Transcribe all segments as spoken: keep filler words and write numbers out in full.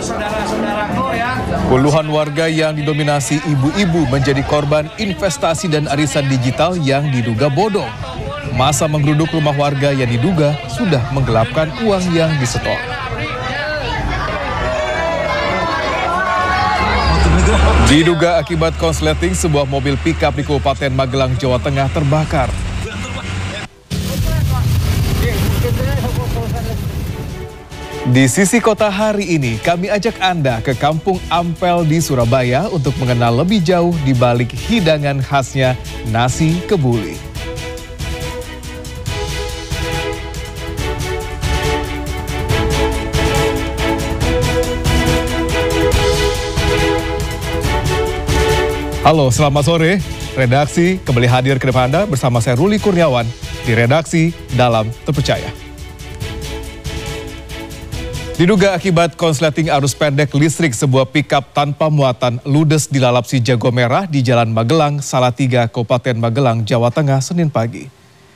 Puluhan warga yang didominasi ibu-ibu menjadi korban investasi dan arisan digital yang diduga bodong. Masa menggeruduk rumah warga yang diduga sudah menggelapkan uang yang disetor. Diduga akibat konsleting, sebuah mobil pickup di Kabupaten Magelang, Jawa Tengah terbakar. Di sisi kota hari ini, kami ajak Anda ke Kampung Ampel di Surabaya untuk mengenal lebih jauh di balik hidangan khasnya nasi kebuli. Halo, selamat sore. Redaksi kembali hadir ke depan Anda bersama saya Ruli Kurniawan di Redaksi Dalam Terpercaya. Diduga akibat konsleting arus pendek listrik, sebuah pickup tanpa muatan ludes dilalap si jago merah di Jalan Magelang, Salatiga, Kabupaten Magelang, Jawa Tengah, Senin pagi.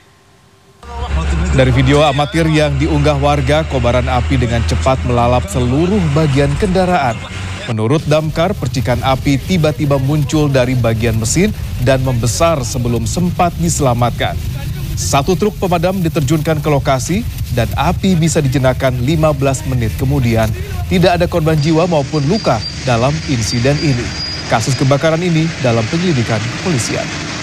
Dari video amatir yang diunggah warga, kobaran api dengan cepat melalap seluruh bagian kendaraan. Menurut damkar, percikan api tiba-tiba muncul dari bagian mesin dan membesar sebelum sempat diselamatkan. Satu truk pemadam diterjunkan ke lokasi dan api bisa dijenakkan lima belas menit kemudian. Tidak ada korban jiwa maupun luka dalam insiden ini. Kasus kebakaran ini dalam penyelidikan kepolisian.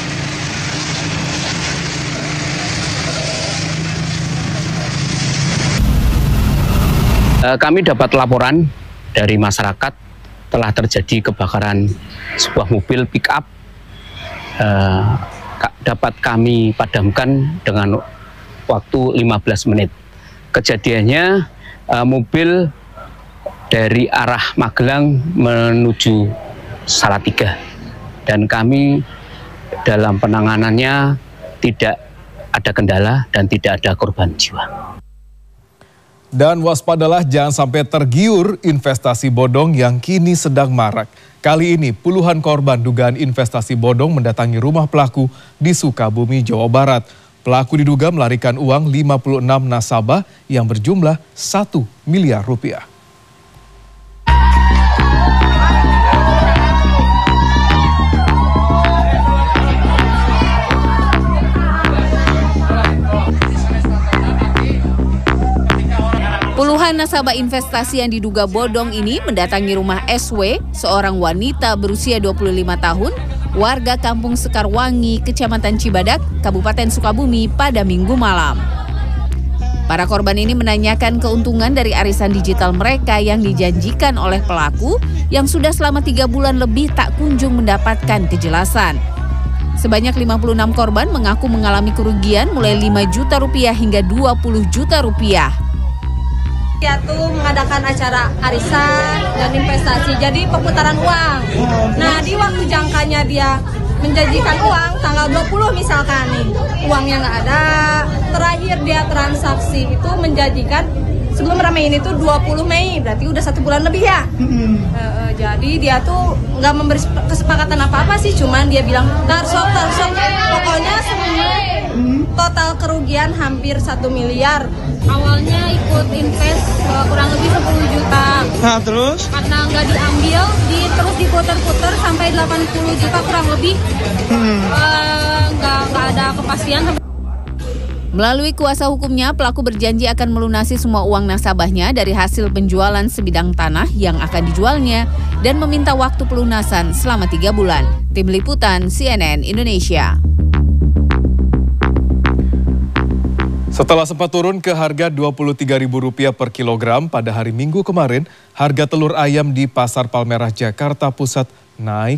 Kami dapat laporan dari masyarakat telah terjadi kebakaran sebuah mobil pick-up. Eh, dapat kami padamkan dengan waktu lima belas menit. Kejadiannya eh, mobil dari arah Magelang menuju Salatiga, dan kami dalam penanganannya tidak ada kendala dan tidak ada korban jiwa. Dan waspadalah jangan sampai tergiur investasi bodong yang kini sedang marak. Kali ini puluhan korban dugaan investasi bodong mendatangi rumah pelaku di Sukabumi, Jawa Barat. Pelaku diduga melarikan uang lima puluh enam nasabah yang berjumlah satu miliar rupiah. Puluhan nasabah investasi yang diduga bodong ini mendatangi rumah S W, seorang wanita berusia dua puluh lima tahun, warga Kampung Sekarwangi, Kecamatan Cibadak, Kabupaten Sukabumi pada Minggu malam. Para korban ini menanyakan keuntungan dari arisan digital mereka yang dijanjikan oleh pelaku yang sudah selama tiga bulan lebih tak kunjung mendapatkan kejelasan. Sebanyak lima puluh enam korban mengaku mengalami kerugian mulai lima juta rupiah hingga dua puluh juta rupiah. Dia tuh mengadakan acara arisan dan investasi, jadi perputaran uang. Nah, di waktu jangkanya dia menjanjikan uang tanggal dua puluh misalkan nih, uangnya nggak ada. Terakhir dia transaksi itu menjanjikan sebelum ramai ini tuh dua puluh Mei, berarti udah satu bulan lebih ya. E, e, jadi dia tuh nggak memberi kesepakatan apa-apa sih, cuman dia bilang tarsok tarsok, pokoknya semuanya total kerugian hampir satu miliar. Awalnya ikut invest uh, kurang lebih sepuluh juta. Nah, terus? Karena nggak diambil, di, terus diputer-puter sampai delapan puluh juta kurang lebih. Hmm. Uh, nggak, nggak ada kepastian. Melalui kuasa hukumnya, pelaku berjanji akan melunasi semua uang nasabahnya dari hasil penjualan sebidang tanah yang akan dijualnya dan meminta waktu pelunasan selama tiga bulan. Tim Liputan C N N Indonesia. Setelah sempat turun ke harga dua puluh tiga ribu rupiah per kilogram pada hari Minggu kemarin, harga telur ayam di Pasar Palmerah, Jakarta Pusat naik